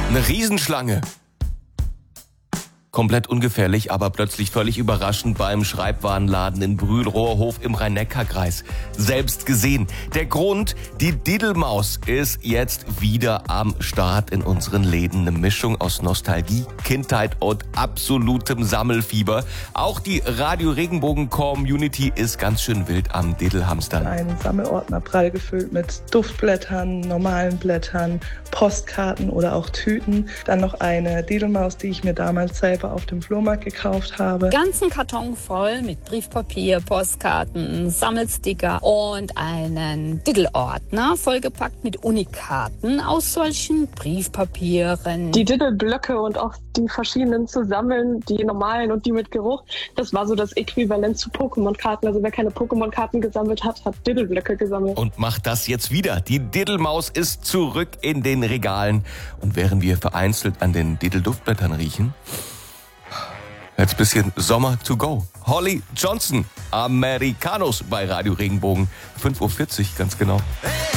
Eine Riesenschlange. Komplett ungefährlich, aber plötzlich völlig überraschend beim Schreibwarenladen in Brühl-Rohrhof im Rhein-Neckar-Kreis. Selbst gesehen. Der Grund, die Diddelmaus ist jetzt wieder am Start in unseren Läden. Eine Mischung aus Nostalgie, Kindheit und absolutem Sammelfieber. Auch die Radio Regenbogen Community ist ganz schön wild am Diddelhamstern. Ein Sammelordner prall gefüllt mit Duftblättern, normalen Blättern, Postkarten oder auch Tüten. Dann noch eine Diddelmaus, die ich mir damals selber auf dem Flohmarkt gekauft habe. Ganzen Karton voll mit Briefpapier, Postkarten, Sammelsticker und einen Diddelordner vollgepackt mit Unikaten aus solchen Briefpapieren. Die Diddelblöcke und auch die verschiedenen zu sammeln, die normalen und die mit Geruch, das war so das Äquivalent zu Pokémon-Karten. Also wer keine Pokémon-Karten gesammelt hat, hat Diddelblöcke gesammelt. Und macht das jetzt wieder. Die Diddelmaus ist zurück in den Regalen. Und während wir vereinzelt an den Diddelduftblättern riechen, jetzt bisschen Sommer to go. Holly Johnson, Americanos bei Radio Regenbogen. 5.40 Uhr, ganz genau. Hey!